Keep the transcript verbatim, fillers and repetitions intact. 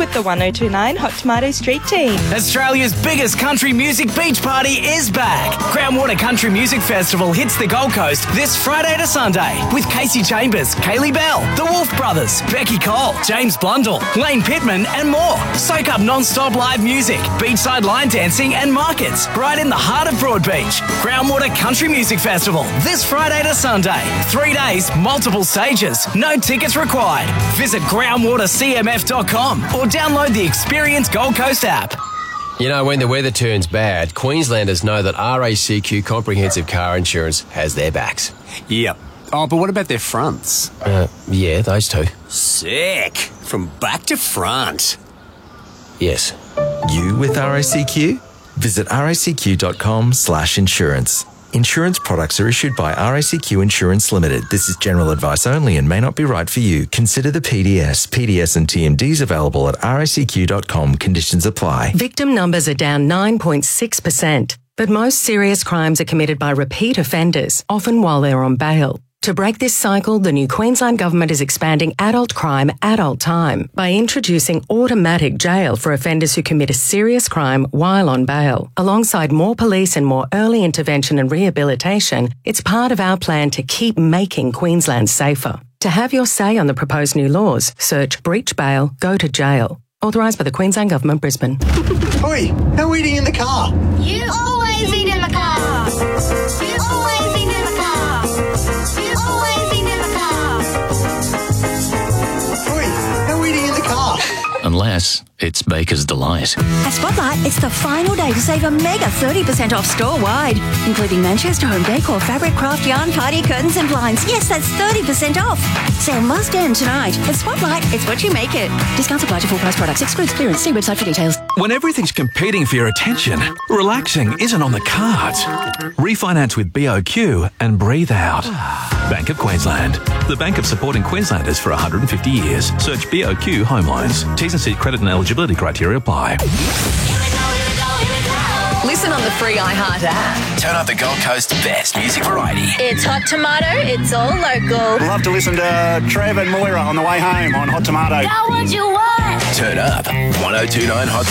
with the one oh two nine Hot Tomato Street team. Australia's biggest country music beach party is back. Groundwater Country Music Festival hits the Gold Coast this Friday to Sunday with Casey Chambers, Kaylee Bell, the Wolf Brothers, Becky Cole, James Blundell, Lane Pittman and more. Soak up non-stop live music, beachside line dancing and markets right in the heart of Broadbeach. Groundwater Country Music Festival this Friday to Sunday. Three days, multiple stages, no tickets required. Visit groundwater c m f dot com or download the Experience Gold Coast app. You know, when the weather turns bad, Queenslanders know that R A C Q Comprehensive Car Insurance has their backs. Yep. Oh, but what about their fronts? Uh, yeah, those two. Sick. From back to front. Yes. You with R A C Q? Visit racq.com slash insurance. Insurance products are issued by R A C Q Insurance Limited. This is general advice only and may not be right for you. Consider the P D S. P D S and T M Ds available at R A C Q dot com. Conditions apply. Victim numbers are down nine point six percent, but most serious crimes are committed by repeat offenders, often while they're on bail. To break this cycle, the new Queensland Government is expanding adult crime, adult time by introducing automatic jail for offenders who commit a serious crime while on bail. Alongside more police and more early intervention and rehabilitation, it's part of our plan to keep making Queensland safer. To have your say on the proposed new laws, search breach bail, go to jail. Authorised by the Queensland Government, Brisbane. Oi, no eating in the car. You always eat in the car. You always eat in the car. You always eat in the car. Oi, no eating in the car. Unless it's Baker's Delight. At Spotlight, it's the final day to save a mega thirty percent off store-wide, including Manchester home decor, fabric, craft, yarn, party, curtains and blinds. Yes, that's thirty percent off. Sale must end tonight. At Spotlight, it's what you make it. Discounts apply to full price products. Excludes clearance. See website for details. When everything's competing for your attention, relaxing isn't on the cards. Refinance with B O Q and breathe out. Bank of Queensland. The bank of supporting Queenslanders for one hundred fifty years. Search B O Q Home Loans. T's and C credit and eligibility criteria apply. Listen on the free iHeart app. Turn up the Gold Coast's best music variety. It's Hot Tomato, it's all local. Love to listen to Trev and Moira on the way home on Hot Tomato. Got what you want. Turn up one oh two nine Hot